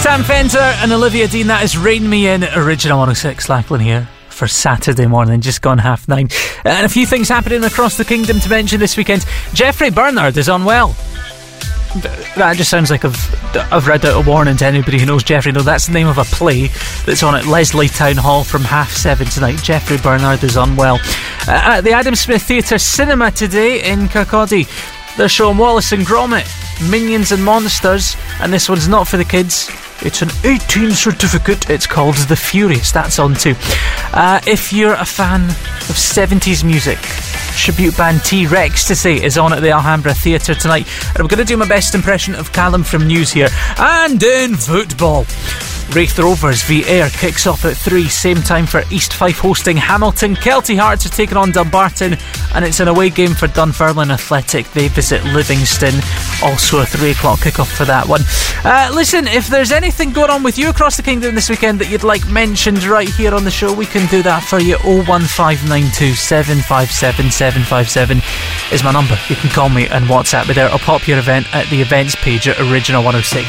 Sam Fender and Olivia Dean, that is Rain Me In, Original 106. Lachlan here for Saturday morning, just gone 9:30. And a few things happening across the kingdom to mention this weekend. Jeffrey Bernard is unwell. That just sounds like I've read out a warning to anybody who knows Jeffrey. No, that's the name of a play that's on at Leslie Town Hall from 7:30 tonight. Jeffrey Bernard is unwell. At the Adam Smith Theatre Cinema today in Kirkcaldy, they're showing Wallace and Gromit, Minions and Monsters, and this one's not for the kids. It's an 18 certificate. It's called The Furious. That's on too. If you're a fan of 70s music, tribute band T-Rex to say is on at the Alhambra Theatre tonight. And I'm going to do my best impression of Callum from News here. And in football, Raith Rovers v Ayr kicks off at 3, same time for East Fife hosting Hamilton. Kelty Hearts are taking on Dumbarton, and it's an away game for Dunfermline Athletic. They visit Livingston, also a 3 o'clock kickoff for that one. Listen, if there's anything going on with you across the kingdom this weekend that you'd like mentioned right here on the show, we can do that for you. 01592 757 757 is my number. You can call me and WhatsApp me there. I'll pop your event at the events page at Original 106.